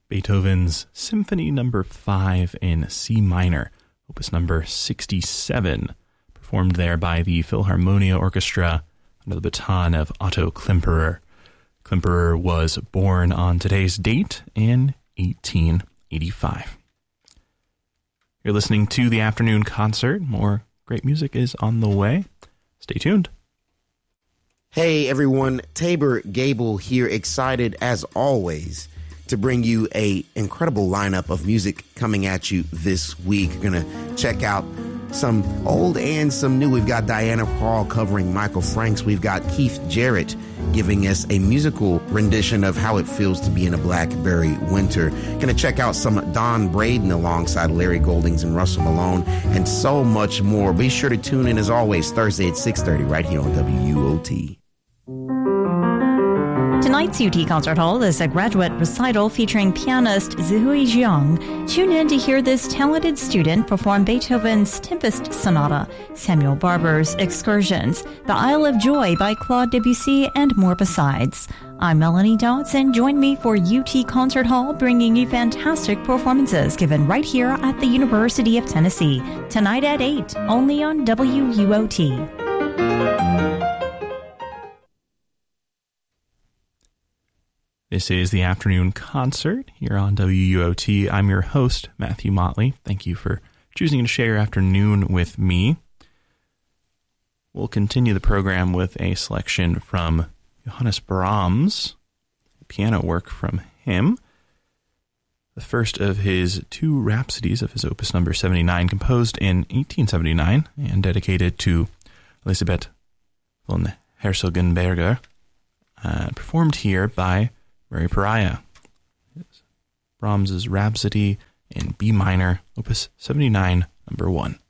Beethoven's Symphony Number 5 in C minor, opus number 67, performed there by the Philharmonia Orchestra under the baton of Otto Klemperer. Klemperer was born on today's date in 1885. You're listening to the afternoon concert. More great music is on the way. Stay tuned. Hey everyone, Tabor Gable here, excited as always to bring you a incredible lineup of music coming at you this week. We're going to check out some old and some new. We've got Diana Krall covering Michael Franks. We've got Keith Jarrett giving us a musical rendition of How It Feels to Be in a Blackberry Winter. Going to check out some Don Braden alongside Larry Goldings and Russell Malone, and so much more. Be sure to tune in as always Thursday at 6:30 right here on WUOT. Tonight's UT Concert Hall is a graduate recital featuring pianist Zihui Jiang. Tune in to hear this talented student perform Beethoven's Tempest Sonata, Samuel Barber's Excursions, The Isle of Joy by Claude Debussy, and more besides. I'm Melanie Dotz, and join me for UT Concert Hall, bringing you fantastic performances given right here at the University of Tennessee. Tonight at 8, only on WUOT. This is the afternoon concert here on WUOT. I'm your host, Matthew Motley. Thank you for choosing to share your afternoon with me. We'll continue the program with a selection from Johannes Brahms, piano work from him. The first of his two Rhapsodies of his opus number 79, composed in 1879 and dedicated to Elisabeth von Herzogenberger, performed here by Murray Pariah. Brahms' Rhapsody in B minor, opus 79, number 1.